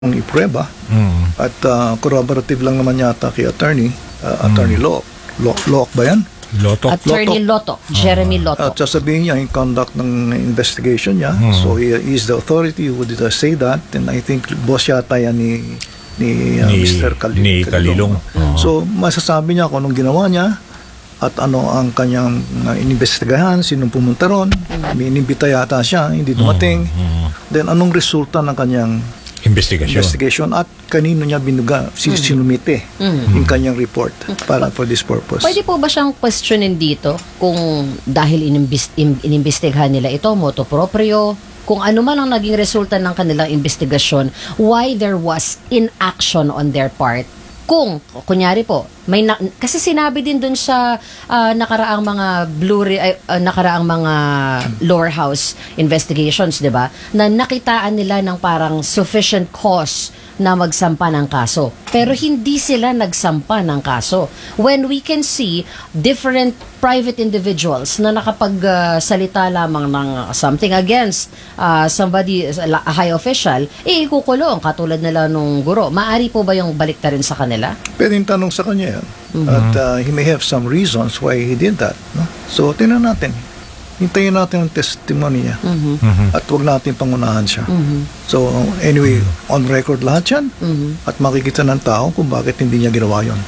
iprueba at corroborative lang naman yata kay attorney Lock ba yan? Attorney Lotok, Jeremy Lotok. At sasabihin niya yung conduct ng investigation niya, so he is the authority who would say that, and I think boss yata yan ni Mr. Calilong. So masasabi niya kung anong ginawa niya at ano ang kanyang inimbestigahan, sinong pumunta ron, may inimbita yata siya, hindi dumating, then anong resulta ng kanyang investigation at kanino niya sinumite yung kanyang report para for this purpose. Pwede po ba siyang questionin dito kung dahil inimbestigahan nila ito, motu proprio, kung ano man ang naging resulta ng kanilang investigasyon, why there was inaction on their part? Kung, kunyari po, kasi sinabi din dun sa nakaraang mga nakaraang mga lower house investigations, di ba, na nakitaan nila ng parang sufficient cause na magsampa ng kaso. Pero hindi sila nagsampa ng kaso. When we can see different private individuals na nakapagsalita lamang ng something against somebody, a high official, ikukulong katulad nila nung guro. Maari po ba yung balikta rin sa kanila? Pwedeng tanong sa kanya yan. At he may have some reasons why he did that. No? So, tingnan natin. Hintayin natin ang testimony niya. At huwag natin pangunahan siya. So, anyway, on record lahat yan. At makikita ng tao kung bakit hindi niya ginawa yun.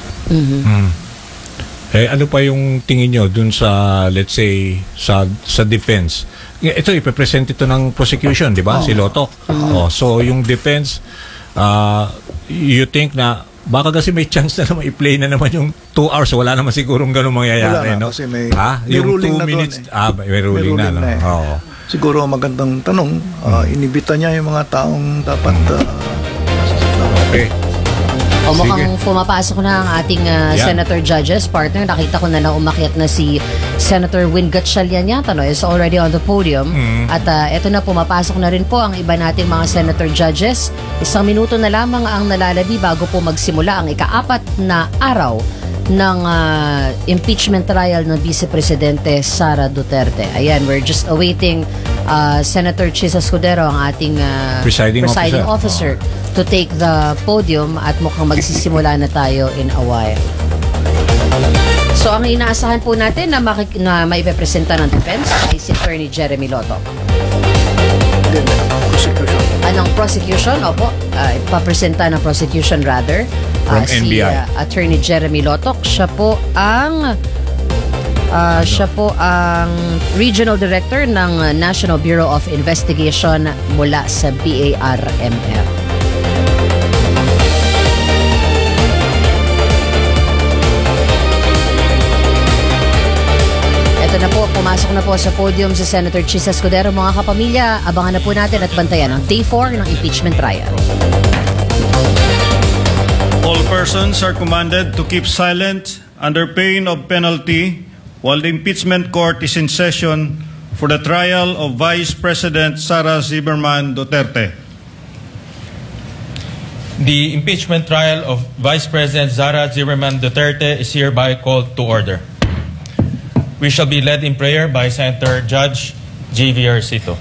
Ano pa yung tingin nyo dun sa, let's say, sa defense? Ito, ipipresent ito ng prosecution, di ba? Si Lotok. So, yung defense, you think na baka kasi may chance na naman i-play na naman yung 2 hours. Wala naman sigurong ganun mangyayari, no? Kasi may yung ruling 2 minutes, may ruling na, no? Siguro magandang tanong, inibita niya yung mga taong dapat okay. O mukhang pumapasok na ang ating Senator Judges partner. Nakita ko na umakyat na si Senator Win Gatchalian yata, no? Is already on the podium. At eto na, pumapasok na rin po ang iba nating mga Senator Judges. 1 minuto na lamang ang nalalabi bago po magsimula ang ika-4 na araw ng impeachment trial ng Vice Presidente Sara Duterte. Ayan, we're just awaiting Senator Chisa Escudero, ang ating presiding officer to take the podium, at mukhang magsisimula na tayo in a while. So, ang inaasahan po natin na maipepresenta ng defense ay si Attorney Jeremy Lotok. Anong prosecution? Opo, ipapresenta ng prosecution rather. From si NBI. Attorney Jeremy Lotok. Siya po ang Regional Director ng National Bureau of Investigation mula sa BARMM. Ito na po, pumasok na po sa podium si Senator Chisa Escudero. Mga kapamilya, abangan na po natin at bantayan ang Day 4 ng impeachment trial. All persons are commanded to keep silent under pain of penalty while the impeachment court is in session for the trial of Vice President Sara Zimmerman Duterte. The impeachment trial of Vice President Sara Zimmerman Duterte is hereby called to order. We shall be led in prayer by Senator Judge J.V. Arcito.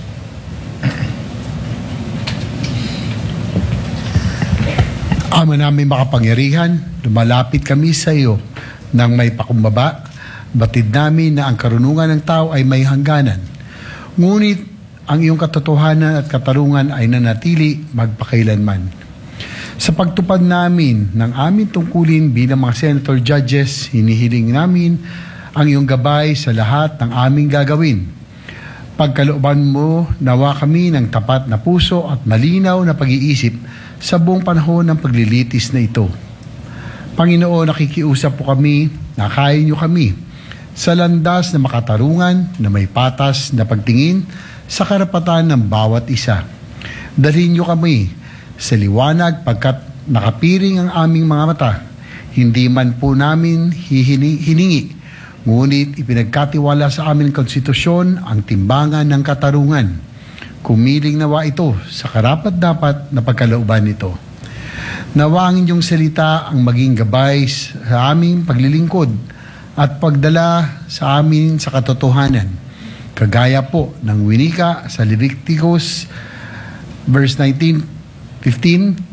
Ama namin makapangyarihan, lumalapit kami sa iyo nang may pakumbaba. Batid namin na ang karunungan ng tao ay may hangganan. Ngunit ang iyong katotohanan at katarungan ay nanatili magpakailanman. Sa pagtupad namin ng aming tungkulin bilang mga Senator Judges, hinihiling namin ang iyong gabay sa lahat ng aming gagawin. Pagkalooban mo, nawa kami ng tapat na puso at malinaw na pag-iisip sa buong panahon ng paglilitis na ito. Panginoon, nakikiusap po kami, nakain niyo kami sa landas na makatarungan na may patas na pagtingin sa karapatan ng bawat isa. Dalhin niyo kami sa liwanag pagkat nakapiring ang aming mga mata. Hindi man po namin hiningi, ngunit ipinagkatiwala sa aming konstitusyon ang timbangan ng katarungan. Kumiling nawa ito sa karapat-dapat na pagkalooban nito. Nawa ang inyong salita ang maging gabay sa aming paglilingkod at pagdala sa amin sa katotohanan. Kagaya po ng winika sa Leviticus verse 15,